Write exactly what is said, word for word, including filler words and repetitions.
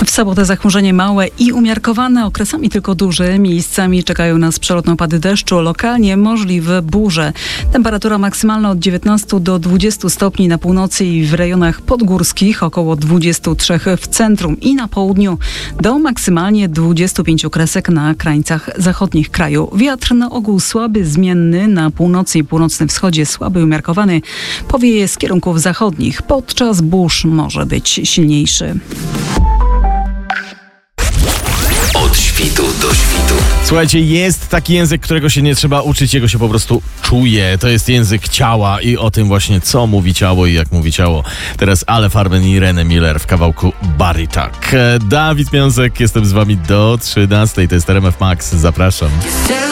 W sobotę zachmurzenie małe i umiarkowane, okresami tylko duże. Miejscami czekają nas przelotne opady deszczu, lokalnie możliwe burze. Temperatura maksymalna od dziewiętnastu do dwudziestu stopni na północy i w rejonach podgórskich, około dwudziestu trzech w centrum i na południu, do maksymalnie dwudziestu pięciu kresek na krańcach zachodnich kraju. Wiatr na ogół słaby, zmienny, na północy i północnym wschodzie słaby i umiarkowany. Powieje z kierunków zachodnich. Podczas burz może być silniejszy. Od świtu do świtu. Słuchajcie, jest taki język, którego się nie trzeba uczyć, jego się po prostu czuje. To jest język ciała i o tym właśnie, co mówi ciało i jak mówi ciało. Teraz Ale Farben i René Miller w kawałku Baritak. Dawid Miąsek, jestem z wami do trzynastej. To jest R M F Max. Zapraszam.